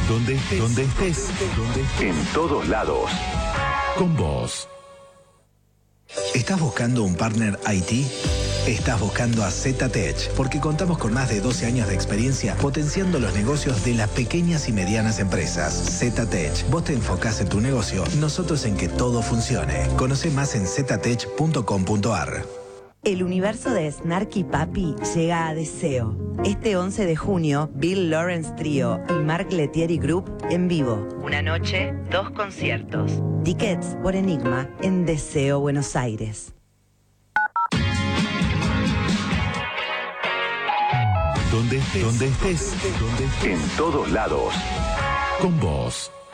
Donde estés. En todos lados. Con vos. ¿Estás buscando un partner IT? Estás buscando a ZTech, porque contamos con más de 12 años de experiencia potenciando los negocios de las pequeñas y medianas empresas. ZTech, vos te enfocás en tu negocio, nosotros en que todo funcione. Conoce más en ztech.com.ar. El universo de Snarky Papi llega a Deseo. Este 11 de junio, Bill Lawrence Trio y Mark Lettieri Group en vivo. Una noche, 2 conciertos. Tickets por Enigma en Deseo Buenos Aires. Donde estés. En todos lados. Con vos.